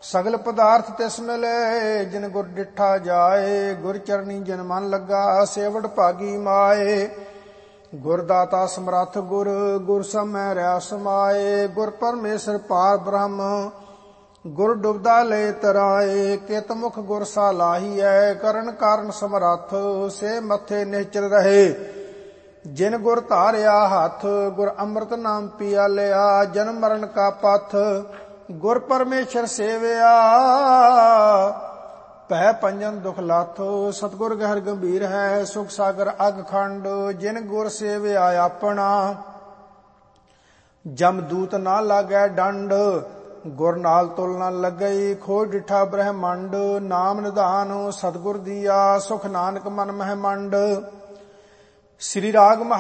ਸਗਲ ਪਦਾਰਥ ਤਿਸ ਮਿਲੇ ਜਿਨ ਗੁਰ ਡਿਠਾ ਜਾਏ। ਗੁਰ ਚਰਨੀ ਜਿਨ ਮਨ ਲੱਗਾ ਸੇਵੜ ਭਾਗੀ ਮਾਏ। ਗੁਰ ਦਾਤਾ ਸਮਰੱਥ ਗੁਰ ਗੁਰ ਸਮੈ ਰਿਆ ਸਮਾਏ। ਗੁਰ ਪਰਮੇਸ਼ਰ ਪਾਰ ਬ੍ਰਹਮ ਗੁਰ ਡੁਬਦਾ ਲੈ ਤਰਾਏ। ਕਿਤ ਮੁਖ ਗੁਰ ਸਾਲਾਹੀਐ ਕਰਨ ਕਾਰਨ ਸਮਰੱਥ ਸੇ ਮੱਥੇ ਨਿਹਚਲ ਰਹੇ। ਜਿਨ ਗੁਰ ਧਾਰਿਆ ਹੱਥ ਗੁਰ ਅੰਮ੍ਰਿਤ ਨਾਮ ਪੀਆ ਲਿਆ। ਜਨਮ ਮਰਨ ਕਾ ਪਥ ਗੁਰ ਪਰਮੇਸ਼ਰ ਸੇਵਿਆ। ਭੈ ਪੰਜਨ ਦੁਖ ਲਾਥੋ ਸਤਿਗੁਰ ਗਹਿਰ ਗੰਭੀਰ ਹੈ। ਸੁਖ ਸਾਗਰ ਅਗ ਖੰਡ ਜਿਨ ਗੁਰ ਸੇਵਿਆ ਆਪਣਾ। ਜਮ ਦੂਤ ਨਾ ਲਾਗੈ ਡੰਡ ਗੁਰ ਨਾਲ ਤੁਲ ਨ ਲੱਗਈ। ਖੋਜ ਡਿਠਾ ਬ੍ਰਹਮੰਡ ਨਾਮ ਨਿਧਾਨ ਸਤਿਗੁਰ ਦੀਆ। ਸੁਖ ਨਾਨਕ ਮਨ ਮਹਿ ਮੰਡ। ਸ੍ਰੀ ਰਾਗ